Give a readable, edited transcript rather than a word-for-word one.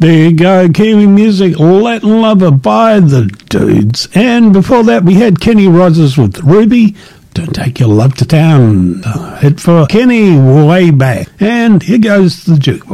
There you go, Kiwi music, Latin Lover by the Dudes. And before that, we had Kenny Rogers with Ruby, Don't Take Your Love to Town. Hit for Kenny way back. And here goes the jukebox.